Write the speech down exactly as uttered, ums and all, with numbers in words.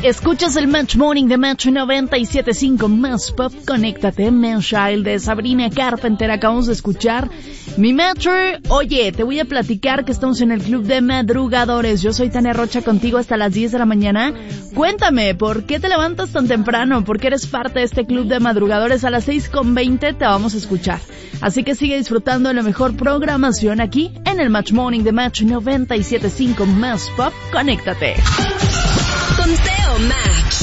Escuchas el Match Morning de Match noventa y siete punto cinco más pop. Conéctate, Menchild de Sabrina Carpenter. Acabamos de escuchar mi Matcher. Oye, te voy a platicar que estamos en el Club de Madrugadores. Yo soy Tania Rocha, contigo hasta las diez de la mañana. Cuéntame, ¿por qué te levantas tan temprano? ¿Por qué eres parte de este Club de Madrugadores? A las seis con veinte te vamos a escuchar. Así que sigue disfrutando de la mejor programación aquí en el Match Morning de Match noventa y siete punto cinco más pop. Conéctate. Conteo Match.